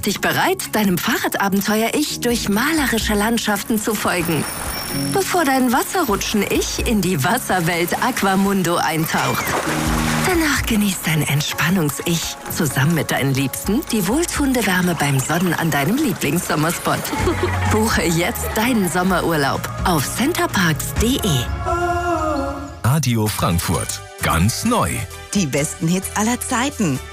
dich bereit, deinem Fahrradabenteuer-Ich durch malerische Landschaften zu folgen, bevor dein Wasserrutschen-Ich in die Wasserwelt Aquamundo eintaucht. Danach genießt dein Entspannungs-Ich zusammen mit deinen Liebsten die wohltuende Wärme beim Sonnen an deinem Lieblingssommerspot. Buche jetzt deinen Sommerurlaub auf centerparks.de. Radio Frankfurt. Ganz neu. Die besten Hits aller Zeiten.